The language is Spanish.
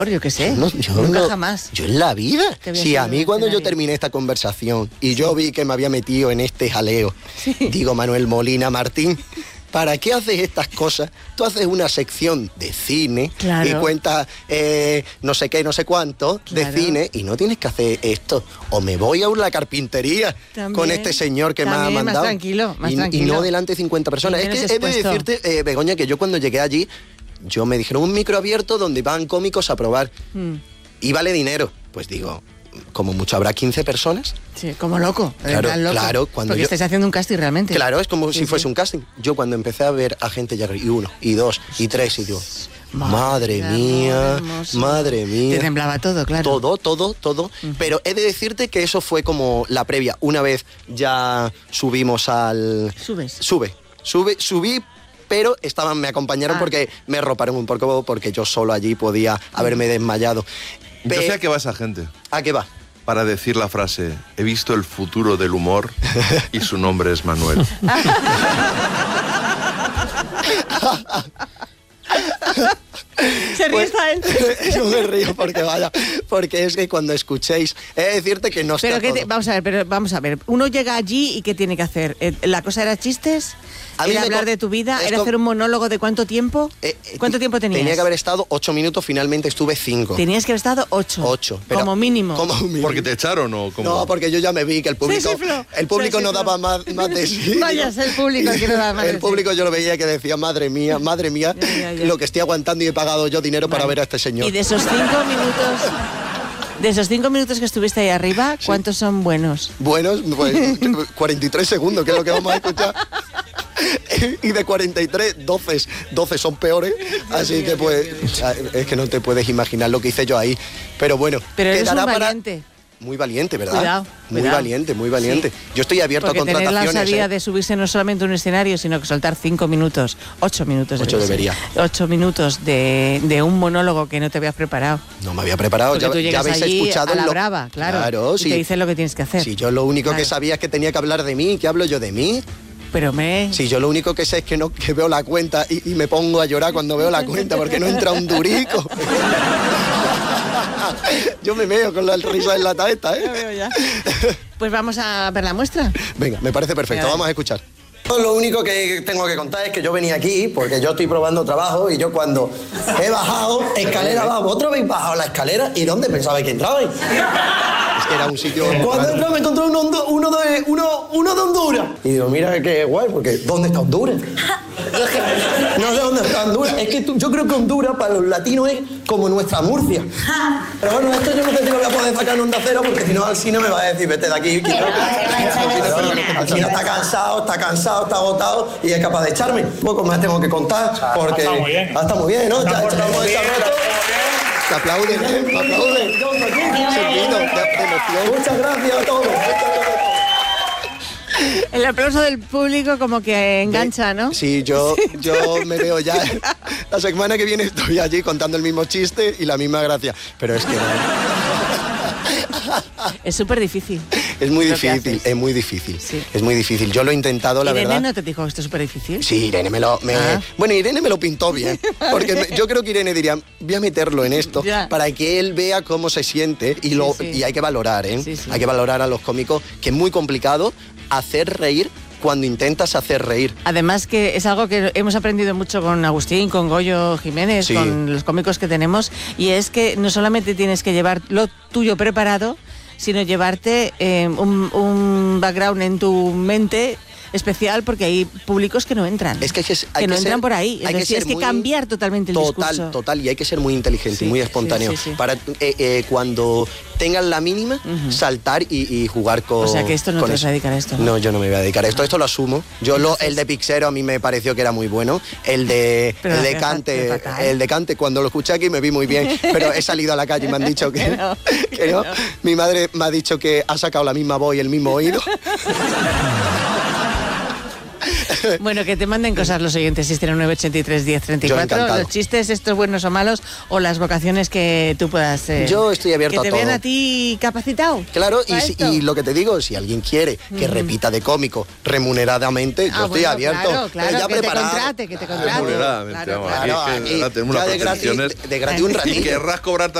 Yo qué sé, yo nunca jamás. Yo en la vida. Sí, a mí cuando yo escenario. terminé esta conversación y yo vi que me había metido en este jaleo, digo, Manuel Molina Martín, ¿para qué haces estas cosas? Tú haces una sección de cine y cuentas no sé qué, no sé cuánto de cine y no tienes que hacer esto. O me voy a la carpintería con este señor que me ha mandado. Más tranquilo. Y no delante de 50 personas. Es que he de decirte, Begoña, que yo cuando llegué allí, yo me dijeron un micro abierto donde van cómicos a probar. Y vale dinero. Pues digo, como mucho habrá 15 personas. Sí, como loco. Claro. Porque estáis haciendo un casting realmente. Claro, es como si fuese un casting. Yo cuando empecé a ver a gente llegar, y 1, y 2, y 3, y digo, madre mía. Te temblaba todo, claro. Todo. Pero he de decirte que eso fue como la previa. Una vez ya subimos al... Subí, pero me acompañaron porque me arroparon un poco, porque yo solo allí podía haberme desmayado. Yo sé a qué va esa gente. ¿A qué va? Para decir la frase, he visto el futuro del humor y su nombre es Manuel. Se ríe hasta él. Yo me río porque es que cuando escuchéis, he de decirte que no está todo. Vamos a ver. Uno llega allí y ¿qué tiene que hacer? ¿La cosa era chistes? ¿Era hablar de tu vida? ¿Era hacer un monólogo de cuánto tiempo? ¿Cuánto tiempo tenías? Tenía que haber estado 8 minutos, finalmente estuve 5. Tenías que haber estado 8. 8. Pero como mínimo. ¿Porque te echaron o cómo? No, porque yo ya me vi que el público no daba más de sí. Vaya, es el público que no daba más de sí. El público yo lo veía que decía, madre mía, ya. lo que estoy aguantando y he pagado yo dinero para ver a este señor. Y de esos 5 minutos... De esos 5 minutos que estuviste ahí arriba, ¿cuántos son buenos? Buenos, pues 43 segundos, que es lo que vamos a escuchar. Y de 43, 12 son peores. Así que pues, es que no te puedes imaginar lo que hice yo ahí. Pero bueno, pero eres un valiente. Muy valiente, ¿verdad? Cuidado. Muy valiente. Sí. Yo estoy abierto a contrataciones. Porque tener la osadía de subirse no solamente a un escenario, sino que soltar 5 minutos, 8 minutos. 8 debería. 8 minutos de un monólogo que no te habías preparado. No me había preparado. Porque tú llegas ya habéis allí escuchado a la brava, claro. Sí. Y te dicen lo que tienes que hacer. Sí, yo lo único que sabía es que tenía que hablar de mí. ¿Qué hablo yo de mí? Sí, yo lo único que sé es que veo la cuenta y me pongo a llorar cuando veo la cuenta porque no entra un durico. Yo me meo con la risa enlatada esta, ¿eh? Ya veo ya. Pues vamos a ver la muestra. Venga, me parece perfecto, vamos a escuchar. Lo único que tengo que contar es que yo venía aquí porque yo estoy probando trabajo y yo cuando he bajado escalera abajo, vosotros habéis bajado la escalera y ¿dónde pensabais que entrabais? Es que era un sitio... Cuando entré me encontré uno de Honduras. Y digo, mira qué guay, porque ¿dónde está Honduras? No sé dónde está Honduras. Es que yo creo que Honduras para los latinos es como nuestra Murcia. Pero bueno, esto yo no sé si lo voy a poder sacar en Onda Cero porque si no al cine me va a decir, vete de aquí. Al cine está cansado, está agotado y es capaz de echarme. Un poco más tengo que contar porque... Está muy bien. Está muy bien, ¿no? Ya hemos desarrollado. Te aplauden, te aplauden. Sentido de emoción. Muchas gracias a todos. El aplauso del público como que engancha, ¿no? Sí, yo me veo ya. La semana que viene estoy allí contando el mismo chiste y la misma gracia. Pero es que no. Es súper difícil. Es muy difícil, es muy difícil. Sí. Es muy difícil. Yo lo he intentado, la verdad. ¿Irene no te dijo que esto es súper difícil? Sí, Irene Bueno, Irene me lo pintó bien. Porque yo creo que Irene diría, voy a meterlo en esto para que él vea cómo se siente y hay que valorar, ¿eh? Sí. Hay que valorar a los cómicos, que es muy complicado hacer reír cuando intentas hacer reír. Además que es algo que hemos aprendido mucho con Agustín, con Goyo Jiménez, con los cómicos que tenemos, y es que no solamente tienes que llevar lo tuyo preparado, sino llevarte un background en tu mente especial, porque hay públicos que no entran. Es que entran por ahí. Es decir, es que cambiar totalmente el discurso. Total, y hay que ser muy inteligente, muy espontáneo. Sí. Para cuando tengan la mínima, saltar y jugar con... O sea, que esto no te vas a dedicar a esto. No, yo no me voy a dedicar a esto. Esto lo asumo. El de Pixero a mí me pareció que era muy bueno. El de Cante, cuando lo escuché aquí me vi muy bien, pero he salido a la calle y me han dicho que no. Mi madre me ha dicho que ha sacado la misma voz y el mismo oído. Bueno, que te manden cosas los oyentes, 609-83-1034, los chistes estos buenos o malos, o las vocaciones que tú puedas... Yo estoy abierto a todo. Que te vean a ti capacitado. Claro, y lo que te digo, si alguien quiere que repita de cómico remuneradamente, yo estoy abierto. Claro, ya que te contrate. Remuneradamente, de gratis un ratito. ¿Querrás cobrar